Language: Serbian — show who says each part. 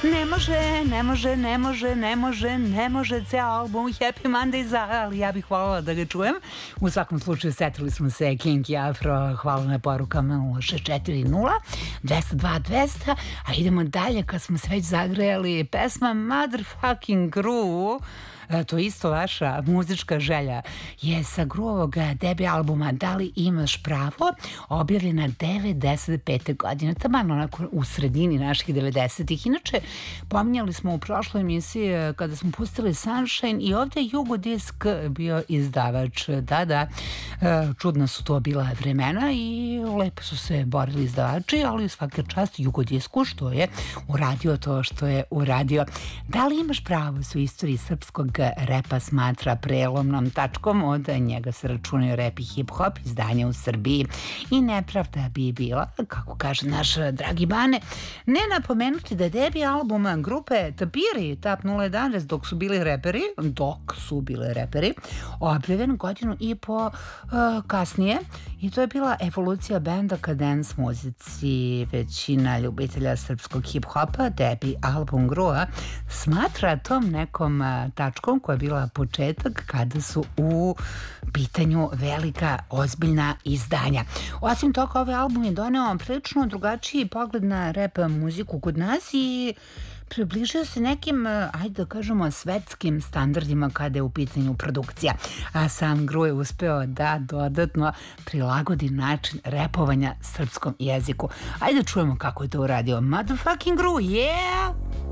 Speaker 1: Ne može, ne može, ne može, ne može, ne može ceo album Happy Mondays, ali ja bih voljela da ga čujem. U svakom slučaju setili smo se King i Afro, hvala na porukama 0640 202 200, a idemo dalje kad smo se već zagrejali, pesma Motherfucking Groove. To je isto vaša muzička želja, je sa Groovovog debi albuma Da li imaš pravo, objavljena 95. godine, taman onako u sredini naših 90-ih. Inače, pominjali smo u prošloj emisiji kada smo pustili Sunshine i ovdje je Jugodisk bio izdavač. Da, čudna su to bila vremena i lepo su se borili izdavači, ali svaka čast Jugodisku što je uradio to što je uradio. Da li imaš pravo su istoriji srpskog repa smatra prelomnom tačkom, od njega se računaju rap i hip-hop izdanja u Srbiji i nepravda bi bila, kako kaže naš dragi Bane, ne napomenuti da je debi album grupe Tapiri, Tap 011, dok su bili reperi, objavljen godinu i po kasnije, i to je bila evolucija benda ka dance muzici. Većina ljubitelja srpskog hip-hopa debi album Groova smatra tom nekom tačkom koja je bila početak kada su u pitanju velika, ozbiljna izdanja. Osim toga, ovaj album je doneo prilično drugačiji pogled na rap muziku kod nas i približio se nekim, ajde da kažemo, svetskim standardima kada je u pitanju produkcija. A sam Groove je uspeo da dodatno prilagodi način repovanja srpskom jeziku. Ajde da čujemo kako je to uradio. Motherfucking Groove, yeah!